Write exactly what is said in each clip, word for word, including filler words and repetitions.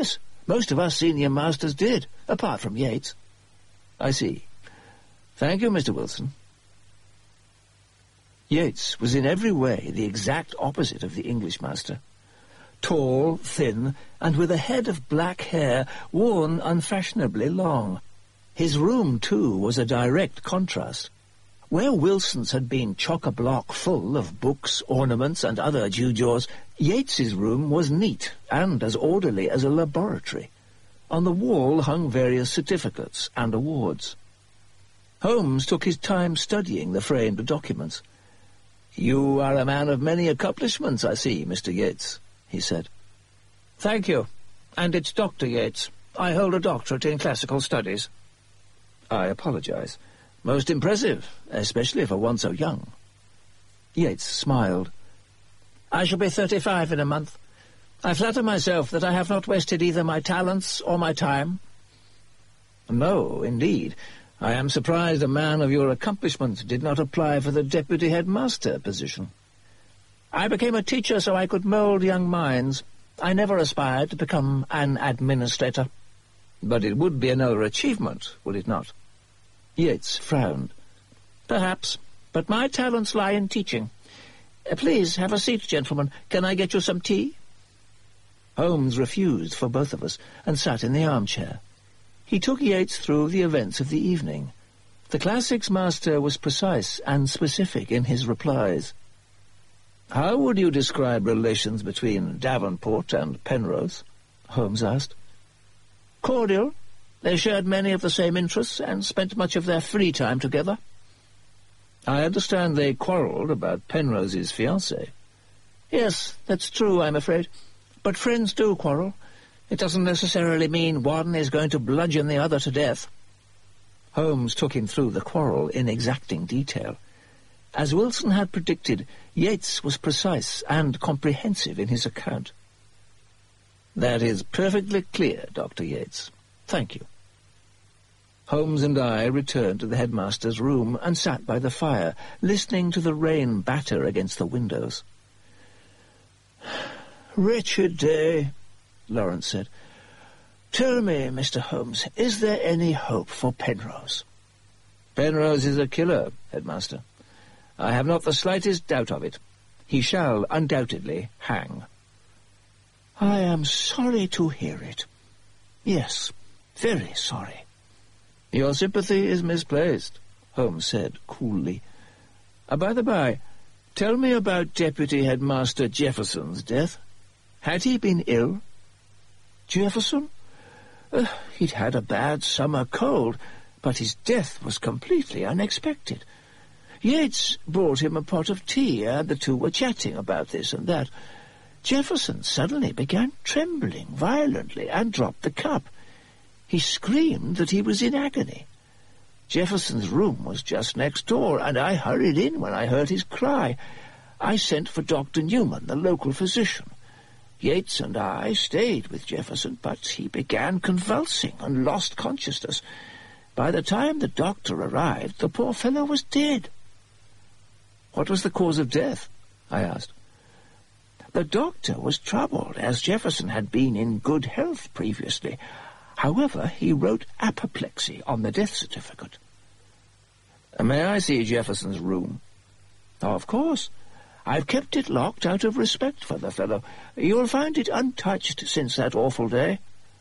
Yes, most of us senior masters did, apart from Yates. I see. Thank you, Mister Wilson. Yates was in every way the exact opposite of the English master. Tall, thin, and with a head of black hair worn unfashionably long. His room, too, was a direct contrast. Where Wilson's had been chock-a-block full of books, ornaments, and other gewgaws, Yates's room was neat and as orderly as a laboratory. On the wall hung various certificates and awards. Holmes took his time studying the framed documents. "You are a man of many accomplishments, I see, Mister Yates," he said. "Thank you. And it's Doctor Yates. I hold a doctorate in classical studies." "I apologize. Most impressive, especially for one so young." Yates smiled. "I shall be thirty-five in a month. I flatter myself that I have not wasted either my talents or my time." "No, indeed. I am surprised a man of your accomplishments did not apply for the deputy headmaster position." "I became a teacher so I could mould young minds. I never aspired to become an administrator." "But it would be another achievement, would it not?" Yates frowned. "Perhaps, but my talents lie in teaching. Uh, please, have a seat, gentlemen. Can I get you some tea?" Holmes refused for both of us, and sat in the armchair. He took Yates through the events of the evening. The classics master was precise and specific in his replies. "How would you describe relations between Davenport and Penrose?" Holmes asked. "Cordial. They shared many of the same interests and spent much of their free time together." "I understand they quarrelled about Penrose's fiancée." "Yes, that's true, I'm afraid. But friends do quarrel. It doesn't necessarily mean one is going to bludgeon the other to death." Holmes took him through the quarrel in exacting detail. As Wilson had predicted, Yates was precise and comprehensive in his account. "That is perfectly clear, Doctor Yates. Thank you." Holmes and I returned to the headmaster's room and sat by the fire, listening to the rain batter against the windows. "Wretched day," Lawrence said. "Tell me, Mister Holmes, is there any hope for Penrose?" "Penrose is a killer, Headmaster. I have not the slightest doubt of it. He shall undoubtedly hang." "I am sorry to hear it. Yes, very sorry." "Your sympathy is misplaced," Holmes said coolly. Uh, by the by, tell me about Deputy Headmaster Jefferson's death. Had he been ill?" "Jefferson? Uh, he'd had a bad summer cold, but his death was completely unexpected. Yates brought him a pot of tea, and the two were chatting about this and that. Jefferson suddenly began trembling violently and dropped the cup. He screamed that he was in agony. Jefferson's room was just next door, and I hurried in when I heard his cry. I sent for Doctor Newman, the local physician. Yates and I stayed with Jefferson, but he began convulsing and lost consciousness. By the time the doctor arrived, the poor fellow was dead." "What was the cause of death?" I asked. "The doctor was troubled, as Jefferson had been in good health previously. However, he wrote apoplexy on the death certificate." "May I see Jefferson's room?" "Of course. I've kept it locked out of respect for the fellow. You'll find it untouched since that awful day."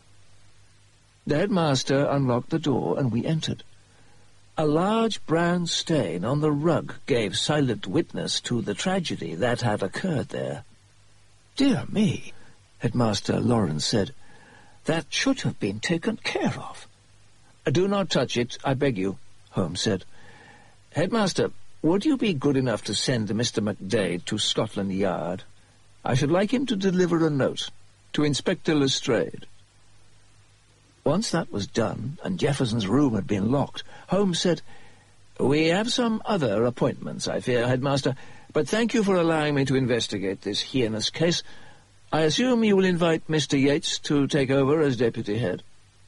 The headmaster unlocked the door, and we entered. A large brown stain on the rug gave silent witness to the tragedy that had occurred there. "Dear me," Headmaster Lawrence said, "that should have been taken care of." "Do not touch it, I beg you," Holmes said. "Headmaster, would you be good enough to send Mister MacDade to Scotland Yard? I should like him to deliver a note to Inspector Lestrade." Once that was done, and Jefferson's room had been locked, Holmes said, "We have some other appointments, I fear, Headmaster, but thank you for allowing me to investigate this heinous case. I assume you will invite Mister Yates to take over as deputy head."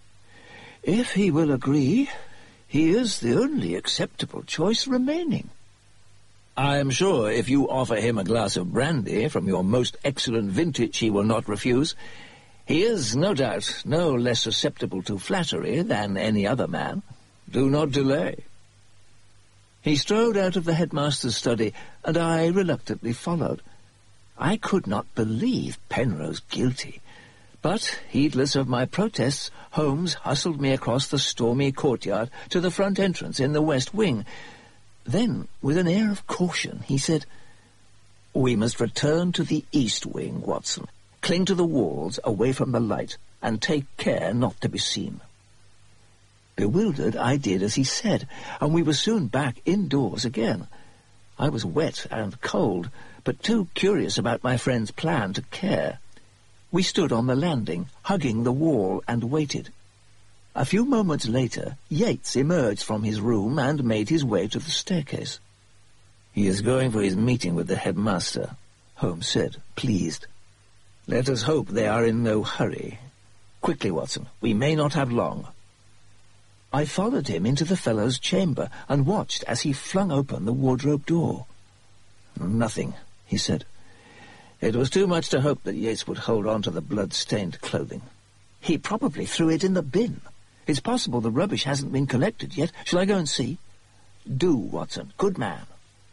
"If he will agree, he is the only acceptable choice remaining." "I am sure if you offer him a glass of brandy from your most excellent vintage he will not refuse. He is, no doubt, no less susceptible to flattery than any other man. Do not delay." He strode out of the headmaster's study, and I reluctantly followed. I could not believe Penrose guilty, but, heedless of my protests, Holmes hustled me across the stormy courtyard to the front entrance in the west wing. Then, with an air of caution, he said, "We must return to the east wing, Watson. Cling to the walls, away from the light, and take care not to be seen." Bewildered, I did as he said, and we were soon back indoors again. I was wet and cold, but too curious about my friend's plan to care. We stood on the landing, hugging the wall, and waited. A few moments later, Yates emerged from his room and made his way to the staircase. "He is going for his meeting with the headmaster," Holmes said, pleased. "Let us hope they are in no hurry. Quickly, Watson, we may not have long." I followed him into the fellow's chamber and watched as he flung open the wardrobe door. "Nothing," he said. "It was too much to hope that Yates would hold on to the blood-stained clothing. He probably threw it in the bin. It's possible the rubbish hasn't been collected yet. Shall I go and see?" "Do, Watson. Good man."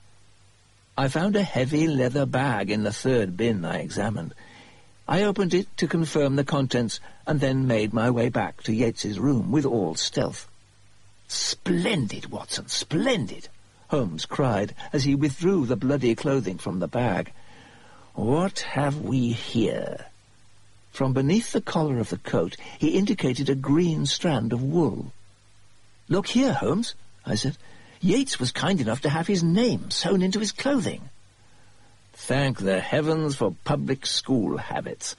I found a heavy leather bag in the third bin I examined. I opened it to confirm the contents, and then made my way back to Yates's room with all stealth. "Splendid, Watson, splendid!" Holmes cried as he withdrew the bloody clothing from the bag. "What have we here?" From beneath the collar of the coat, he indicated a green strand of wool. "Look here, Holmes," I said. "Yates was kind enough to have his name sewn into his clothing." Thank the heavens for public school habits.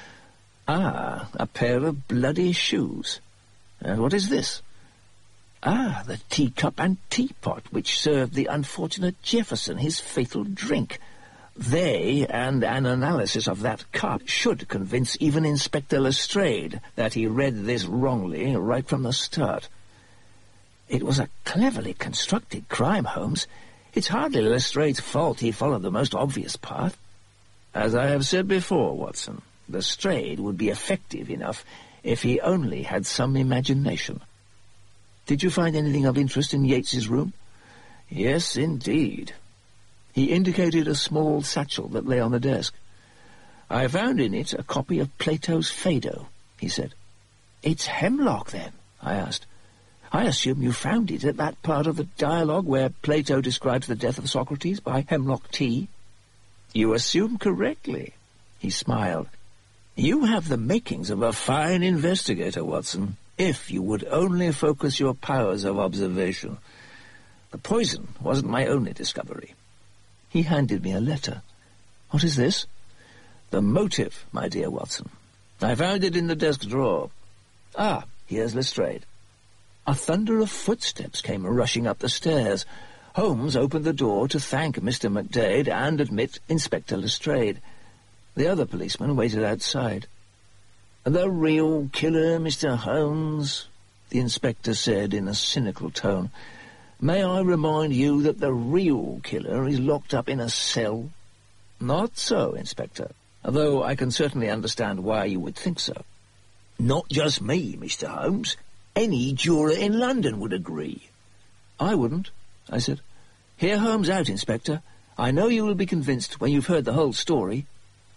Ah, a pair of bloody shoes. And what is this? Ah, the teacup and teapot which served the unfortunate Jefferson his fatal drink. They, and an analysis of that cup, should convince even Inspector Lestrade that he read this wrongly right from the start. It was a cleverly constructed crime, Holmes. It's hardly Lestrade's fault he followed the most obvious path. As I have said before, Watson, Lestrade would be effective enough if he only had some imagination. Did you find anything of interest in Yates's room? Yes, indeed. He indicated a small satchel that lay on the desk. I found in it a copy of Plato's Phaedo, he said. It's Hemlock, then? I asked. I assume you found it at that part of the dialogue where Plato describes the death of Socrates by Hemlock Tea. You assume correctly, he smiled. You have the makings of a fine investigator, Watson, if you would only focus your powers of observation. The poison wasn't my only discovery. He handed me a letter. What is this? The motive, my dear Watson. I found it in the desk drawer. Ah, here's Lestrade. A thunder of footsteps came rushing up the stairs. Holmes opened the door to thank Mister McDade and admit Inspector Lestrade. The other policeman waited outside. The real killer, Mister Holmes, the inspector said in a cynical tone. May I remind you that the real killer is locked up in a cell? Not so, Inspector, though I can certainly understand why you would think so. Not just me, Mister Holmes. Any juror in London would agree. I wouldn't, I said. Hear Holmes out, Inspector. I know you will be convinced when you've heard the whole story.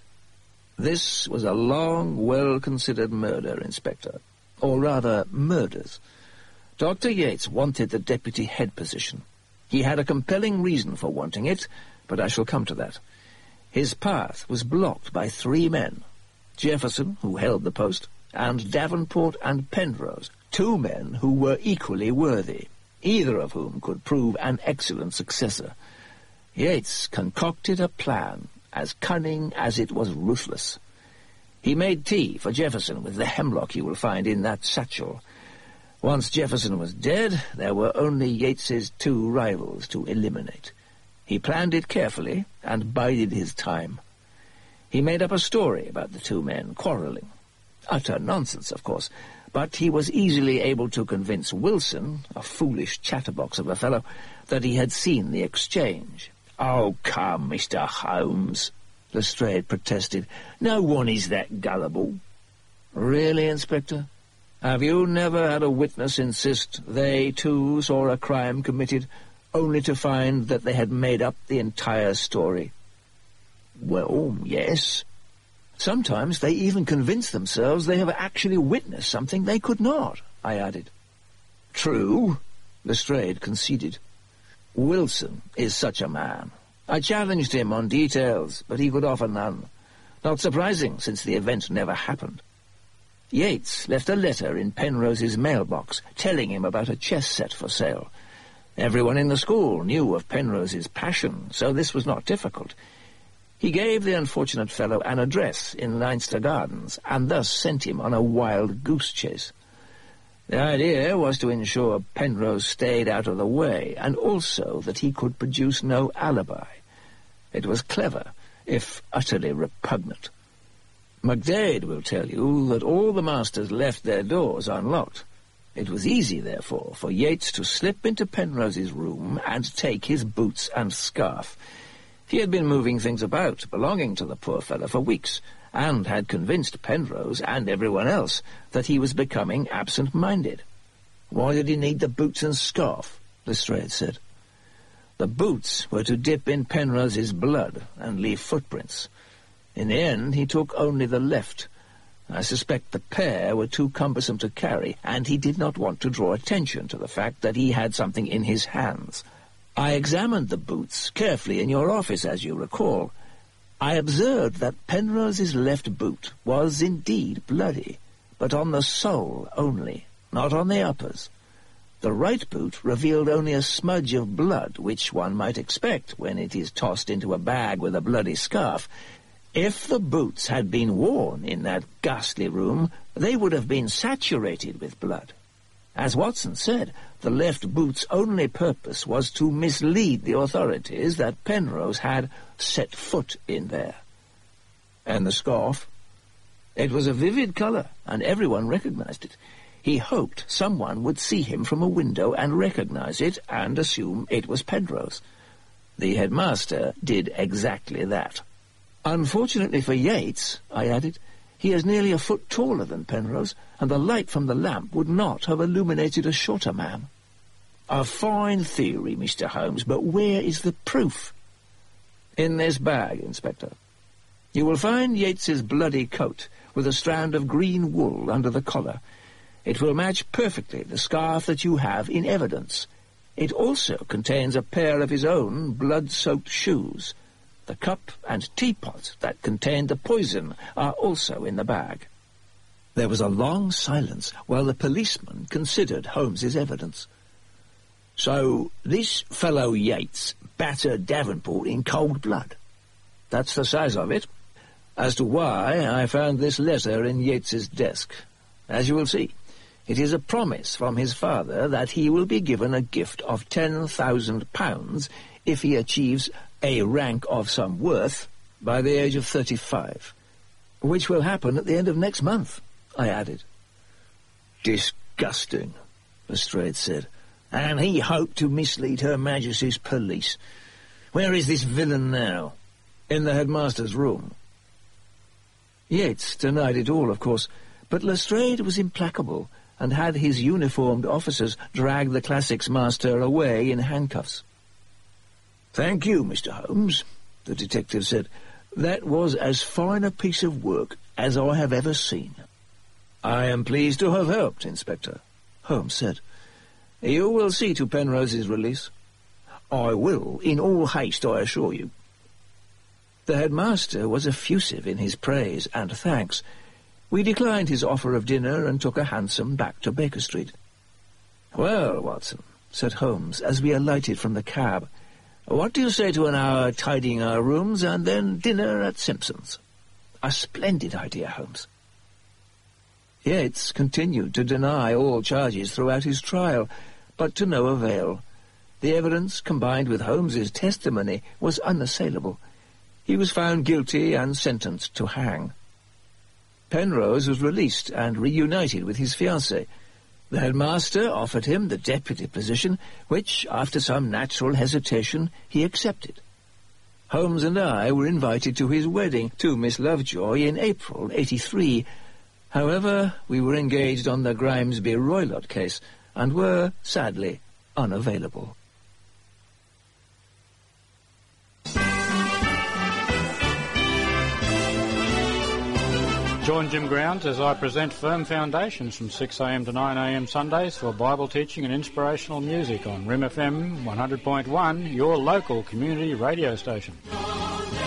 This was a long, well-considered murder, Inspector. Or rather, murders. Doctor Yates wanted the deputy head position. He had a compelling reason for wanting it, but I shall come to that. His path was blocked by three men. Jefferson, who held the post, and Davenport and Penrose, two men who were equally worthy, either of whom could prove an excellent successor. Yates concocted a plan as cunning as it was ruthless. He made tea for Jefferson with the hemlock you will find in that satchel. Once Jefferson was dead, there were only Yates's two rivals to eliminate. He planned it carefully and bided his time. He made up a story about the two men quarrelling. Utter nonsense, of course, but he was easily able to convince Wilson, a foolish chatterbox of a fellow, that he had seen the exchange. Oh, come, Mister Holmes, Lestrade protested. No one is that gullible. Really, Inspector? Have you never had a witness insist they, too, saw a crime committed, only to find that they had made up the entire story? Well, yes. Sometimes they even convince themselves they have actually witnessed something they could not, I added. True, Lestrade conceded. Wilson is such a man. I challenged him on details, but he could offer none. Not surprising, since the event never happened. Yates left a letter in Penrose's mailbox telling him about a chess set for sale. Everyone in the school knew of Penrose's passion, so this was not difficult. He gave the unfortunate fellow an address in Leinster Gardens, and thus sent him on a wild goose chase. The idea was to ensure Penrose stayed out of the way, and also that he could produce no alibi. It was clever, if utterly repugnant. MacDade will tell you that all the masters left their doors unlocked. It was easy, therefore, for Yates to slip into Penrose's room and take his boots and scarf. He had been moving things about belonging to the poor fellow for weeks, and had convinced Penrose and everyone else that he was becoming absent-minded. Why did he need the boots and scarf? Lestrade said. The boots were to dip in Penrose's blood and leave footprints. In the end, he took only the left. I suspect the pair were too cumbersome to carry, and he did not want to draw attention to the fact that he had something in his hands. I examined the boots carefully in your office, as you recall. I observed that Penrose's left boot was indeed bloody, but on the sole only, not on the uppers. The right boot revealed only a smudge of blood, which one might expect when it is tossed into a bag with a bloody scarf. If the boots had been worn in that ghastly room, they would have been saturated with blood. As Watson said, the left boot's only purpose was to mislead the authorities that Penrose had set foot in there. And the scarf? It was a vivid colour, and everyone recognized it. He hoped someone would see him from a window and recognize it and assume it was Penrose. The headmaster did exactly that. Unfortunately for Yates, I added, he is nearly a foot taller than Penrose, and the light from the lamp would not have illuminated a shorter man. A fine theory, Mister Holmes, but where is the proof? In this bag, Inspector. You will find Yates's bloody coat with a strand of green wool under the collar. It will match perfectly the scarf that you have in evidence. It also contains a pair of his own blood-soaked shoes. The cup and teapot that contained the poison are also in the bag. There was a long silence while the policeman considered Holmes's evidence. So this fellow Yates battered Davenport in cold blood. That's the size of it. As to why, I found this letter in Yates's desk. As you will see, it is a promise from his father that he will be given a gift of ten thousand pounds if he achieves a rank of some worth by the age of thirty-five, which will happen at the end of next month, I added. Disgusting, Lestrade said, and he hoped to mislead Her Majesty's police. Where is this villain now? In the headmaster's room. Yates denied it all, of course, but Lestrade was implacable and had his uniformed officers drag the classics master away in handcuffs. "Thank you, Mister Holmes," the detective said. "That was as fine a piece of work as I have ever seen." "I am pleased to have helped, Inspector," Holmes said. "You will see to Penrose's release." "I will, in all haste, I assure you." The headmaster was effusive in his praise and thanks. We declined his offer of dinner and took a hansom back to Baker Street. "Well, Watson," said Holmes as we alighted from the cab, "what do you say to an hour tidying our rooms and then dinner at Simpson's?" "A splendid idea, Holmes." Yates continued to deny all charges throughout his trial, but to no avail. The evidence, combined with Holmes's testimony, was unassailable. He was found guilty and sentenced to hang. Penrose was released and reunited with his fiancée. The headmaster offered him the deputy position, which, after some natural hesitation, he accepted. Holmes and I were invited to his wedding to Miss Lovejoy in April eighty-three. However, we were engaged on the Grimesby Roylott case and were, sadly, unavailable. Join Jim Grounds as I present Firm Foundations from six a m to nine a m Sundays for Bible teaching and inspirational music on R I M F M one hundred point one, your local community radio station.